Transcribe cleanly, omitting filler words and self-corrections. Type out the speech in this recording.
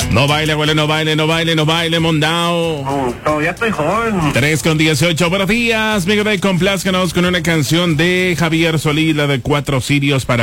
No baile, abuela, no baile, no baile, no baile, Mondao. Todavía estoy joven. 3:18. Buenos días, Miguel. Complázcanos con una canción de Javier Solís, la de 4 cirios para